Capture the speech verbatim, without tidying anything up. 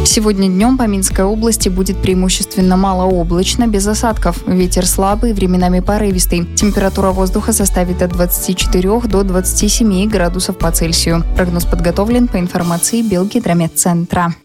Сегодня днем по Минской области будет преимущественно малооблачно, без осадков. Ветер слабый, временами порывистый. Температура воздуха составит от двадцати четырёх до двадцати семи градусов по Цельсию. Прогноз подготовлен по информации Белгидрометцентра.